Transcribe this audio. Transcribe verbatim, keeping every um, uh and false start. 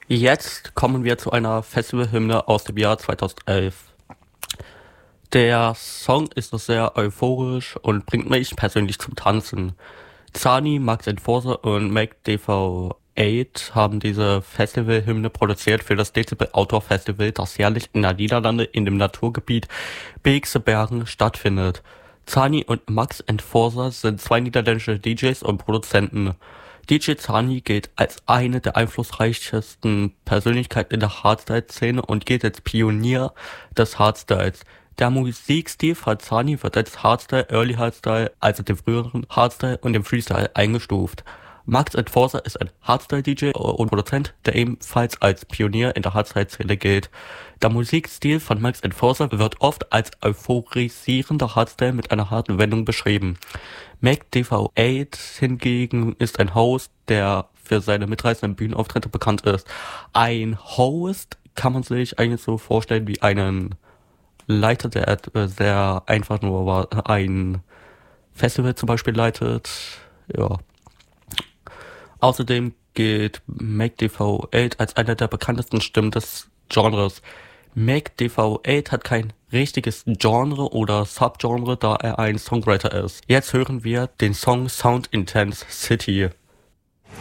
Jetzt kommen wir zu einer Festivalhymne aus dem Jahr zweitausendelf. Der Song ist noch sehr euphorisch und bringt mich persönlich zum Tanzen. Zani, Max Enforcer und Mac D V acht haben diese Festivalhymne produziert für das Dezibel Outdoor Festival, das jährlich in der Niederlande in dem Naturgebiet Beekse Bergen stattfindet. Zani und Max Enforcer sind zwei niederländische D Js und Produzenten. D J Zani gilt als eine der einflussreichsten Persönlichkeiten in der Hardstyle-Szene und gilt als Pionier des Hardstyles. Der Musikstil von Zani wird als Hardstyle, Early Hardstyle, also dem früheren Hardstyle und dem Freestyle eingestuft. Max Enforcer ist ein Hardstyle-D J und Produzent, der ebenfalls als Pionier in der Hardstyle-Szene gilt. Der Musikstil von Max Enforcer wird oft als euphorisierender Hardstyle mit einer harten Wendung beschrieben. Mac D V acht hingegen ist ein Host, der für seine mitreißenden Bühnenauftritte bekannt ist. Ein Host kann man sich eigentlich so vorstellen wie einen Leiter, der äh, sehr einfach nur war, ein Festival zum Beispiel leitet. Ja. Außerdem gilt Mac D V acht als einer der bekanntesten Stimmen des Genres. Mac D V acht hat kein richtiges Genre oder Subgenre, da er ein Songwriter ist. Jetzt hören wir den Song Sound Intense City.